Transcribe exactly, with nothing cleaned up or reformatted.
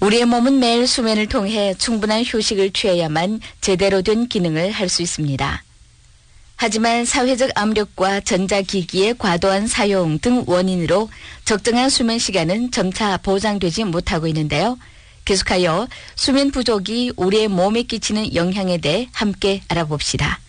우리의 몸은 매일 수면을 통해 충분한 휴식을 취해야만 제대로 된 기능을 할 수 있습니다. 하지만 사회적 압력과 전자기기의 과도한 사용 등 원인으로 적정한 수면 시간은 점차 보장되지 못하고 있는데요. 계속하여 수면 부족이 우리의 몸에 끼치는 영향에 대해 함께 알아봅시다.